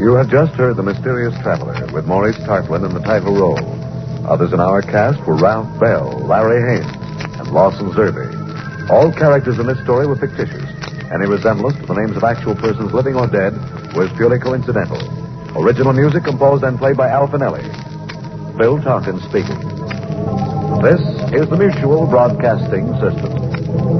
You have just heard The Mysterious Traveler with Maurice Tarplin in the title role. Others in our cast were Ralph Bell, Larry Haynes, and Lawson Zerbe. All characters in this story were fictitious. Any resemblance to the names of actual persons living or dead was purely coincidental. Original music composed and played by Al Finelli. Bill Taunton speaking. This is the Mutual Broadcasting System.